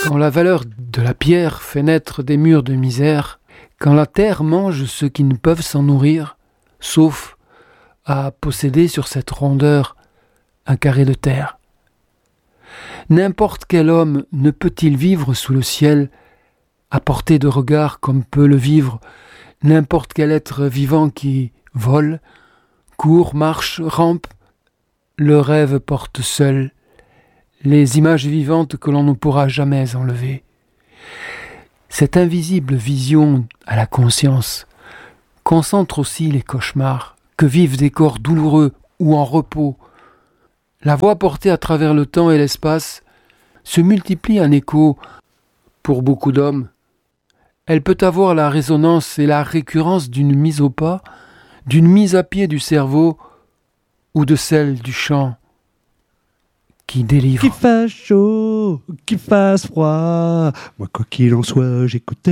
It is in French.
Quand la valeur de la pierre fait naître des murs de misère, quand la terre mange ceux qui ne peuvent s'en nourrir, sauf à posséder sur cette rondeur un carré de terre. N'importe quel homme ne peut-il vivre sous le ciel à portée de regard comme peut le vivre n'importe quel être vivant qui vole, court, marche, rampe. Le rêve porte seul les images vivantes que l'on ne pourra jamais enlever. Cette invisible vision à la conscience concentre aussi les cauchemars que vivent des corps douloureux ou en repos. La voix portée à travers le temps et l'espace se multiplie en écho pour beaucoup d'hommes. Elle peut avoir la résonance et la récurrence d'une mise au pas, d'une mise à pied du cerveau ou de celle du chant qui délivre. Qu'il fasse chaud, qu'il fasse froid, moi quoi qu'il en soit, j'écoutais